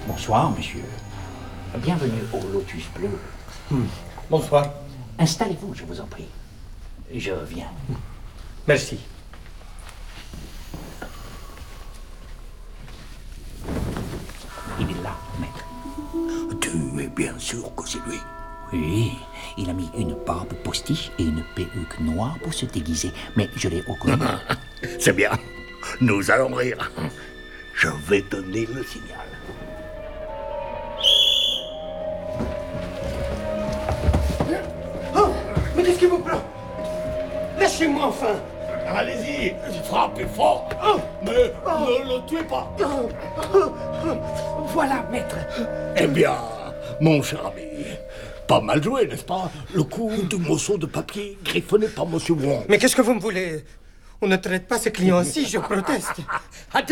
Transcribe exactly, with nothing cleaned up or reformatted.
Bonsoir, monsieur. Bienvenue au Lotus Bleu. Hmm. Bonsoir. Installez-vous, je vous en prie. Je viens. Merci. Il est là, maître. Tu es bien sûr que c'est lui? Oui, il a mis une barbe postiche et une perruque noire pour se déguiser, mais je l'ai reconnu. C'est bien. Nous allons rire. Je vais donner le signal. Oh, mais qu'est-ce qui vous prend? Lâchez-moi enfin. Allez-y, frappez fort. Oh, mais oh, ne le tuez pas. Oh, oh, oh. Voilà, maître. Eh bien, mon cher ami, pas mal joué, n'est-ce pas? Le coup du morceau de papier griffonné par Monsieur Wong. Mais qu'est-ce que vous me voulez? On ne traite pas ces clients ainsi, je proteste.